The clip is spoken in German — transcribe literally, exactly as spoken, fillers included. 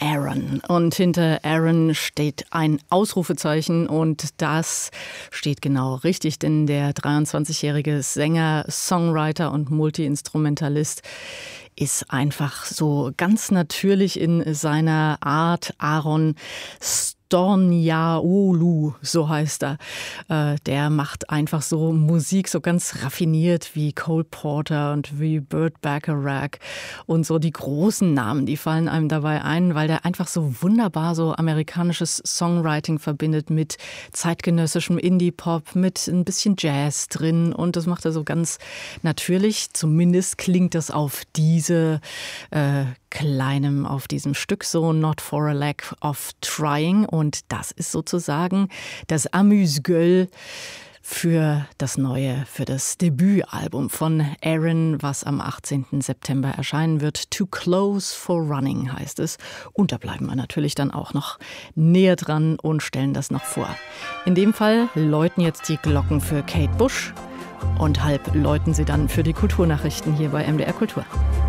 Aaron. Und hinter Aaron steht ein Ausrufezeichen und das steht genau richtig, denn der dreiundzwanzigjährige Sänger, Songwriter und Multiinstrumentalist ist einfach so ganz natürlich in seiner Art. Aaron Storniaolu, so heißt er. Äh, der macht einfach so Musik so ganz raffiniert wie Cole Porter und wie Burt Bacharach und so die großen Namen, die fallen einem dabei ein, weil der einfach so wunderbar so amerikanisches Songwriting verbindet mit zeitgenössischem Indie-Pop, mit ein bisschen Jazz drin und das macht er so ganz natürlich. Zumindest klingt das auf diese äh, kleinem, auf diesem Stück so Not for a Lack of Trying. Und das ist sozusagen das Amüs-Gueule für das neue, für das Debütalbum von Aaron, was am achtzehnten September erscheinen wird. Too Close for Running heißt es. Und da bleiben wir natürlich dann auch noch näher dran und stellen das noch vor. In dem Fall läuten jetzt die Glocken für Kate Bush und halb läuten sie dann für die Kulturnachrichten hier bei M D R Kultur.